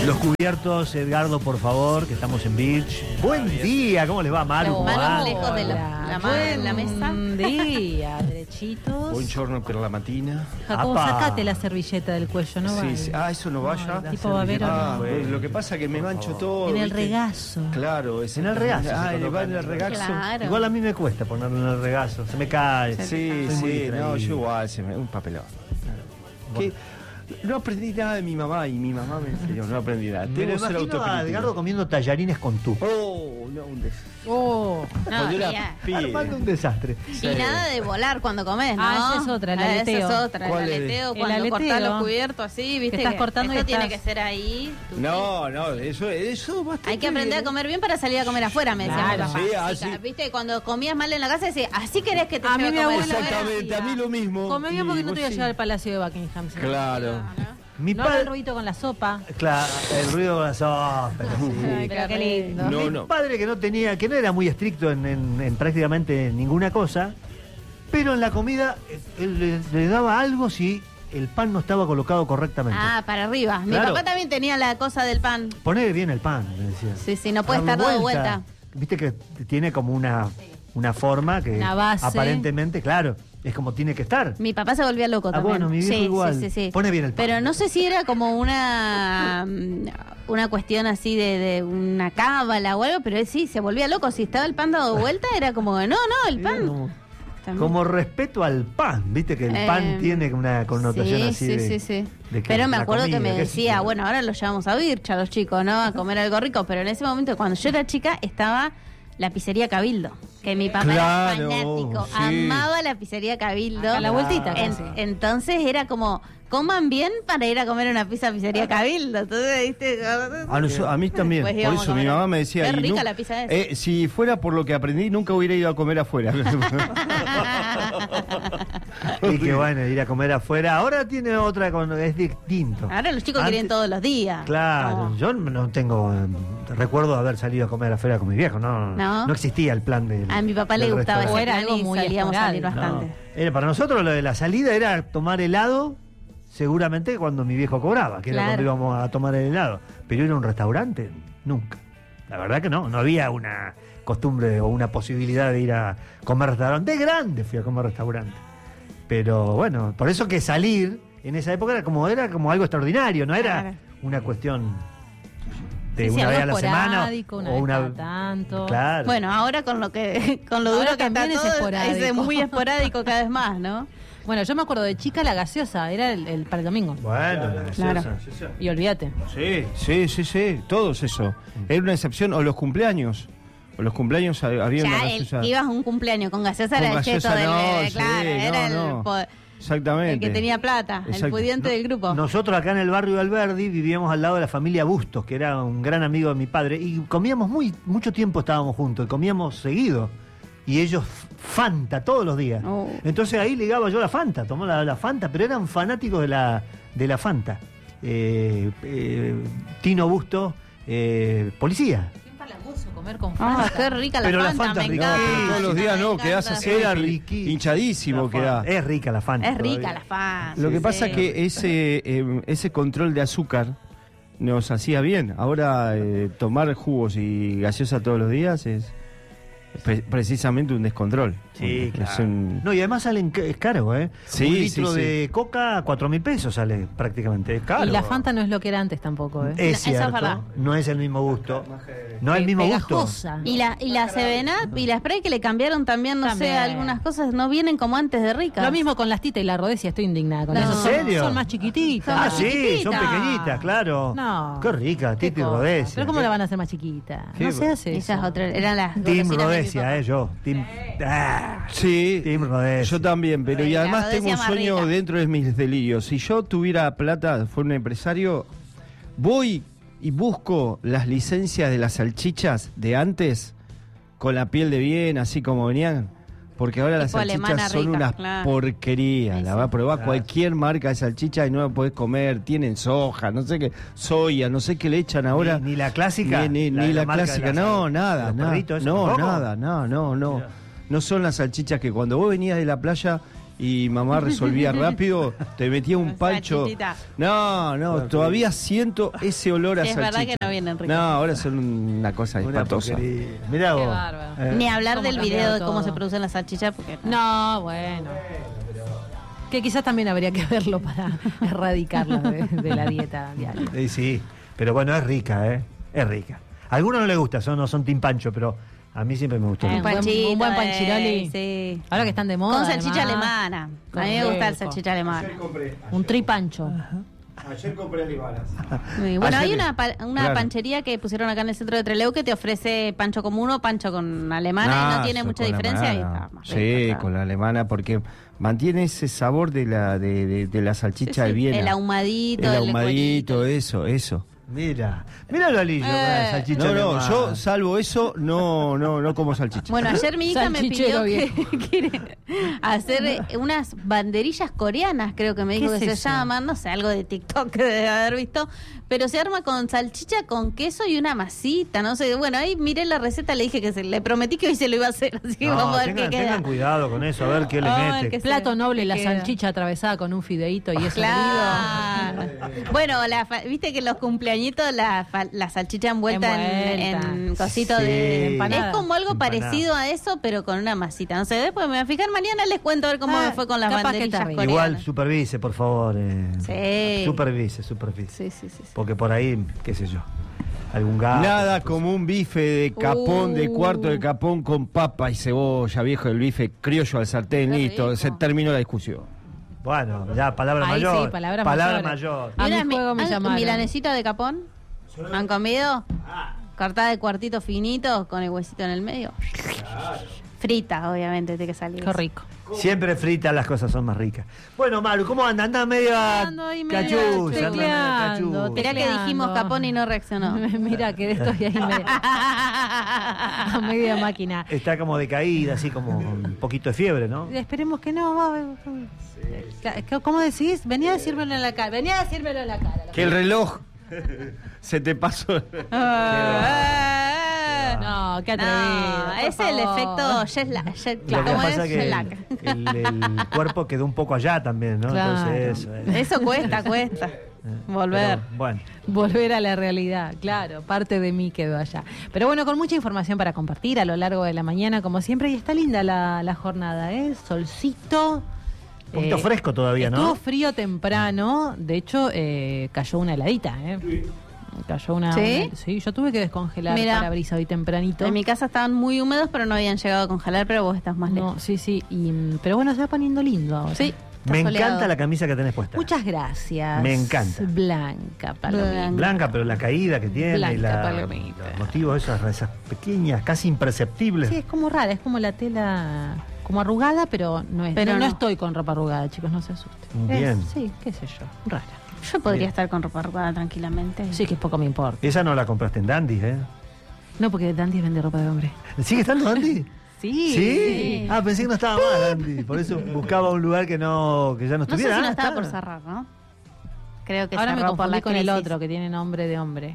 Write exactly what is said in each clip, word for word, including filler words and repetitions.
Los cubiertos, Edgardo, por favor, que estamos en Beach. Buen día, ¿cómo les va, Maru? No, Maru lejos de la, la, Buen la mesa. Buen día, derechitos. Buongiorno per la mattina. Jacobo, Apa. sacate la servilleta del cuello, ¿no? Sí, vale. sí. Ah, eso no vaya. No, tipo babero, Ah, no. pues, lo que pasa es que me mancho todo. En el ¿viste? regazo. Claro, es En el regazo se Ah, coloca va en en el el regazo. Claro. Igual a mí me cuesta ponerlo en el regazo, se me cae. Sí, Soy muy sí, distraído. no, yo igual, se me, un papelón. Que no aprendí nada de mi mamá y mi mamá me enseñó, no aprendí nada. Me Tengo lo que ser imagino a autocrítico. Edgardo comiendo tallarines con tú. Oh, no, un des... Oh. No, Cuando era ya. pibe. Armando un desastre. Sí. Y nada de volar cuando comes, ¿no? Ah, esa es otra, el Ah, aleteo. Esa es otra, el ¿Cuál es? aleteo. El Cuando aleteo. cortás los cubiertos así, viste. Que estás cortando esto y tiene estás- que ser ahí. tu- No, no, eso, eso bastante Hay que aprender a bien. comer bien para salir a comer afuera, me decía Claro. mi papá. Sí, Chica, así. Viste, cuando comías mal en la casa, decía, así querés que te A mí lleve mi a comer abuela afuera. Exactamente, a mí lo mismo. Come bien Sí, porque no vos te voy a sí. llevar al Palacio de Buckingham. ¿sí? Claro. Mi No haga el padre. ruido con la sopa. Claro, el ruido con la sopa. Sí. Ay, pero qué lindo. No, Mi no. padre que no tenía, que no era muy estricto en, en- en prácticamente ninguna cosa, pero en la comida eh, él le, le daba algo si el pan no estaba colocado correctamente. Ah, para arriba. Mi Claro. papá también tenía la cosa del pan. Poner bien el pan, me decía. Sí, sí, no puede Darle estar dado vuelta. Viste que tiene como una, una forma que Una base. aparentemente, claro, es como tiene que estar. Mi papá se volvía loco Ah, también. bueno, mi viejo sí, igual. Sí, sí, sí. Pone bien el pan. Pero no sé si era como una mm, una cuestión así de, de una cábala o algo, pero él sí, se volvía loco. Si estaba el pan dado vuelta, era como, no, no, el Era pan. como, También. como respeto al pan, viste que el Eh, pan tiene una connotación sí, así sí, de, sí, sí. de que Pero me la acuerdo que comida, me qué sé decía, yo. bueno, ahora los llevamos a Bircha, los chicos, ¿no? A comer algo rico. Pero en ese momento, cuando yo era chica, estaba la pizzería Cabildo. Que mi papá Claro, era fanático, sí. amaba la pizzería Cabildo. A la vueltita, En- casi. entonces era como, coman bien para ir a comer una pizza a pizzería Cabildo. Entonces, ¿viste? A, nos- a mí también, Pues por íbamos eso a mi comer. mamá me decía... Es y rica nu- la pizza esa. eh, si fuera por lo que aprendí, nunca hubiera ido a comer afuera. Y que bueno, ir a comer afuera. Ahora tiene otra, con- es distinto. Ahora los chicos Antes- quieren todos los días. Claro, No. yo no tengo eh, recuerdo de haber salido a comer afuera con mi viejo, no, ¿No? no existía el plan de. A mi papá le gustaba ese O era plan algo y muy salíamos a salir esporádico. bastante. Era, para nosotros lo de la salida era tomar helado, seguramente cuando mi viejo cobraba, que era Claro. cuando íbamos a tomar el helado. Pero ir a un restaurante, nunca. La verdad que no, no había una costumbre o una posibilidad de ir a comer restaurante. De grande fui a comer restaurante. Pero bueno, por eso que salir en esa época era como, era como algo extraordinario, no era Claro. una cuestión de Sí, sí, una algo vez a la semana. esporádico, una o vez una cada tanto. Claro. Bueno, ahora con lo que con lo Ahora duro que está también es todo, esporádico. es muy esporádico cada vez más, ¿no? Bueno, yo me acuerdo de chica la gaseosa, era el, el- para el domingo. Bueno, la Claro. gaseosa. Y olvídate. Sí, sí, sí, sí, todos eso. Era una excepción. O los cumpleaños. O los cumpleaños ha- había una Ya el gaseosa. que ibas a un cumpleaños con gaseosa Con era el cheto gaseosa, del no, bebé, sí, claro, era no, el, no. po- Exactamente. el que tenía plata, el Exacto. pudiente No, del grupo. Nosotros acá en el barrio de Alberdi vivíamos al lado de la familia Bustos, que era un gran amigo de mi padre, y comíamos muy mucho tiempo estábamos juntos, y comíamos seguido. Y ellos Fanta todos los días. Oh. Entonces ahí ligaba yo la Fanta, tomó la, la Fanta, pero eran fanáticos de la, de la Fanta. Eh, eh, Tino Bustos, eh, policía. Qué empalagoso comer con Ah, Fanta. qué rica la Pero la Fanta, Fanta me es rica. No, encanta. pero todos los días no, me quedás encanta. así Era pi- riquísimo. hinchadísimo La quedás. Fanta. Es rica la Fanta. Es rica todavía. la Fanta. Lo que sí, pasa sí. que ese eh, ese control de azúcar nos hacía bien. Ahora eh, tomar jugos y gaseosa todos los días es pre- precisamente un descontrol. Sí, Es claro. un- No, y además salen, ca- es caro, ¿eh? Sí, un sí, litro sí. de coca, cuatro mil pesos sale prácticamente. Es caro. Y la Fanta no es lo que era antes tampoco, ¿eh? Es Eso es cierto, verdad. no es el mismo gusto. No es el Pe- mismo gusto. pegajosa. Y la, y la Seven Up y la Spray que le cambiaron también, no También. sé, algunas cosas no vienen como antes de ricas. Lo mismo con las Tita y la Rodesia, estoy indignada con No. eso. ¿En Son- serio? Son más chiquititas. Ah, Son sí, chiquititas. son pequeñitas, claro. No. Qué rica, Qué Titi cosa. Rodesia. Pero ¿cómo la van a hacer más chiquita? Qué No se bo- hace Esas eso. otras, eran las Team golosinas de mi Rodesia, papá. eh, yo. Team, ah, Sí, Team Rodesia. yo también, pero y La además Rodesia tengo un más sueño rica. dentro de mis delirios. Si yo tuviera plata, fuera un empresario, voy y busco las licencias de las salchichas de antes, con la piel de bien, así como venían. Porque ahora las Tipo alemana salchichas son rica, unas claro. porquerías. Sí, La sí. va a probar Claro. cualquier marca de salchicha y no la podés comer. Tienen soja, no sé qué, soya, no sé qué le echan ahora. Ni, ni la clásica. Ni, ni- la ni de la, marca de clásica, las- no, de nada, los nada. perritos, ¿eso No, tampoco? nada, no, no, no. Mira. No son las salchichas que cuando vos venías de la playa y mamá resolvía rápido, te metía un pancho. Salchichita. No, no, todavía siento ese olor a Sí, es salchicha. verdad que no vienen ricos. No, ahora son una cosa Una espantosa. porquería. Mirá Qué vos. bárbaro. Eh, Ni hablar ¿Cómo del cambió video de todo? cómo se producen las salchichas, porque No, bueno. Que quizás también habría que verlo para erradicarlo de, de la dieta diaria. eh, sí, pero bueno, es rica, ¿eh? Es rica. A algunos no les gusta, son, no son Team Pancho, pero a mí siempre me gustó. Eh, un buen- panchito, un buen eh, panchiroli. sí. Ahora que están de moda. Con salchicha además. alemana. A mí me gusta el Correcto. salchicha alemana. compré, Un tripancho. ayer compré alibanas. Muy bueno, Ayer hay vi- una, pa- una claro. panchería que pusieron acá en el centro de Trelew que te ofrece pancho común o pancho con alemana y no tiene eso, mucha con la diferencia. Y alemana. está más Sí, rico, claro. con la alemana, porque mantiene ese sabor de la de, de, de la Sí, salchicha sí, de Viena. el ahumadito, El el ahumadito, cuerito. eso, eso. Mira, mira lo alillo con la Eh. salchicha No, no, alemana. yo salvo eso, no, no, no como salchicha. Bueno, ayer mi hija me Salchichero pidió que quiere hacer eh, unas banderillas coreanas, creo que me dijo ¿Qué que es se eso? llaman, no sé, algo de TikTok que debe haber visto, pero se arma con salchicha, con queso y una masita, no sé. Bueno, ahí miré la receta, le dije que se, le prometí que hoy se lo iba a hacer, así que No, vamos a ver tengan, qué queda. tengan cuidado con eso, a ver qué le A ver mete. qué Plato noble, la queda. salchicha atravesada con un fideíto y eso Claro. Bueno, la fa- viste que en los cumpleañitos la, fa- la salchicha envuelta, en, Envuelta. en cosito Sí. de Empanada. Es como algo Empanada. parecido a eso, pero con una masita. No sé, después me voy a fijar mañana, les cuento a ver cómo Ah, me fue con las capaz que banderillas está rico. coreanas. Igual supervise, por favor. Eh, Sí. Supervise, supervise. Sí, sí, sí, sí. Porque por ahí, qué sé yo, algún gato. Nada como un bife de capón, de Uh. cuarto de capón con papa y cebolla, viejo, el bife criollo al sartén, Qué listo, rico. se terminó la discusión. Bueno, ya, palabra Ahí mayor. sí, palabra palabra mayores. mayor. A ¿Y mi unas mi- juego me han- llamaron. milanesita de capón? ¿Han comido? Cortada de cuartitos finitos con el huesito en el medio. Frita, obviamente, tiene que salir. Qué rico. Siempre fritas las cosas son más ricas. Bueno, Maru, ¿cómo anda? Anda medio Ando ahí medio cachuza. anda medio tecleando, cachuza. Mirá que Tecleando. dijimos capón y no reaccionó. Mira que estoy ahí medio, a media máquina. Está como decaída, así como con un poquito de fiebre, ¿no? Esperemos que no. va, va, va. ¿Cómo decís? Venía a decírmelo en la cara. Venía a decírmelo en la cara. Que el reloj se te pasó. No, qué atrevido. No, por es el favor. efecto jet lag. jet- Lo que ¿Cómo pasa es? es que Jet lag. el, el cuerpo quedó un poco allá también, ¿no? Claro. Entonces eso. eh. Eso cuesta, cuesta. Volver. Pero, bueno, Volver a la realidad, claro, parte de mí quedó allá. Pero bueno, con mucha información para compartir a lo largo de la mañana, como siempre, y está linda la, la jornada, ¿eh? Solcito. un poquito eh, fresco todavía, Estuvo ¿no? frío temprano, de hecho, eh, cayó una heladita, ¿eh? Cayó una. ¿Sí? una- sí, yo tuve que descongelar Mira. parabrisas hoy tempranito. En mi casa estaban muy húmedos, pero no habían llegado a congelar, pero vos estás más No, lejos. sí, sí, y, mm, pero bueno, se va poniendo lindo ahora. Sí. está Me soleado. encanta la camisa que tenés puesta. Muchas gracias. Me encanta. Blanca, Palomita. Blanca. Blanca, pero la caída que tiene Blanca, y la, palomita. los motivos, esas, esas pequeñas, casi imperceptibles. Sí, es como rara, es como la tela como arrugada, pero no es. Pero no, no no. estoy con ropa arrugada, chicos, no se asusten. Bien. Es- sí, qué sé yo, rara. Yo podría Bien. estar con ropa arrugada tranquilamente. Sí, que es poco me importa. Esa no la compraste en Dandy, ¿eh? No, porque Dandy vende ropa de hombre. ¿Sigue estando Dandy? Sí. ¿Sí? Ah, pensé que no estaba más Dandy. Por eso buscaba un lugar que no que ya no No sé estuviera. si no Ah, estaba está. por cerrar, ¿no? Creo que Ahora me cerró por confundí la con el crisis. otro que tiene nombre de hombre.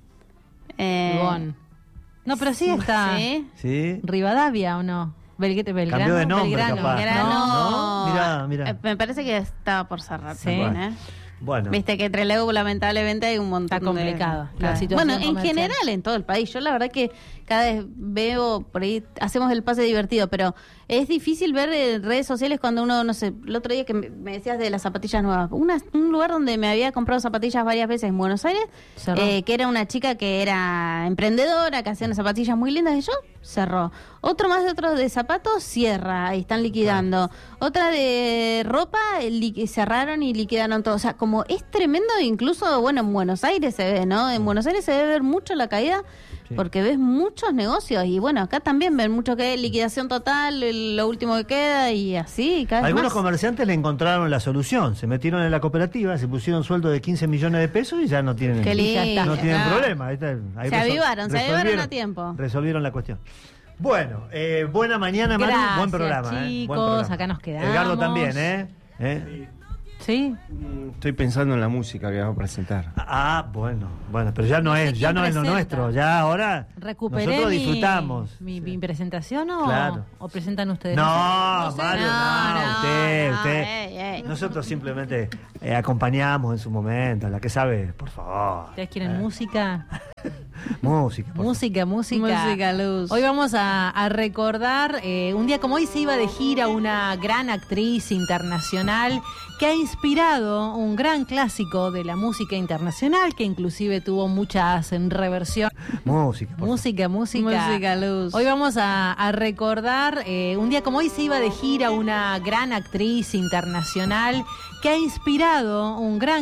Eh, Ivonne. No, pero sí está. ¿Sí? Sí. Rivadavia o no. Belg- Belgrano. Cambió de nombre, Belgrano. capaz. Belgrano. No, no, mirá, mirá. Eh, me parece que estaba por cerrar Sí. también, ¿eh? Bueno. Viste que entre Trelew lamentablemente hay un montón Está complicada de... la Claro. situación Bueno, en comercial. general en todo el país. Yo la verdad que cada vez veo, por ahí hacemos el pase divertido, pero es difícil ver en redes sociales cuando uno, no sé, el otro día que me me decías de las zapatillas nuevas. Una, un lugar donde me había comprado zapatillas varias veces en Buenos Aires, Cerró. eh, que era una chica que era emprendedora, que hacía unas zapatillas muy lindas y yo, cerró. Otro más de otros de zapatos, cierra y están liquidando. Otra de ropa, li- cerraron y liquidaron todo. O sea, como es tremendo, incluso, bueno, en Buenos Aires se ve, ¿no? En Buenos Aires se debe ver mucho la caída Sí. porque ves muchos negocios y bueno, acá también ven mucho que es liquidación total, el- lo último que queda y así, cada vez Algunos más. comerciantes le encontraron la solución. Se metieron en la cooperativa, se pusieron sueldo de quince millones de pesos y ya no tienen, Qué Y ya está. no tienen Ah. problema. Ahí está, ahí Se resol- avivaron, se avivaron resolvieron- a tiempo. Resolvieron la cuestión. Bueno, eh, buena mañana, Manu. Gracias, Buen programa. ¿eh? Buen chicos. programa. Acá nos quedamos. Edgardo también, ¿eh? ¿Eh? Sí, ¿Sí? Mm, Estoy pensando en la música que vamos a presentar. Ah, bueno, bueno, pero ya no, No sé es, ya quién no es lo presenta. nuestro, ya ahora ¿Recuperé nosotros mi, disfrutamos. mi, mi presentación o, Claro. o presentan ustedes? No, sé. Mario, No, no, no, usted, no, usted. ey, ey. Nosotros simplemente eh, acompañamos en su momento, la que sabe, por favor. ¿Ustedes quieren Eh, música? Música, por Música, música. Música, Luz. Hoy vamos a, a recordar, eh, un día como hoy se iba de gira una gran actriz internacional que ha inspirado un gran clásico de la música internacional, que inclusive tuvo muchas en reversión. favor. Música, por Música, música. Música, Luz. Hoy vamos a, a recordar, eh, un día como hoy se iba de gira una gran actriz internacional que ha inspirado un gran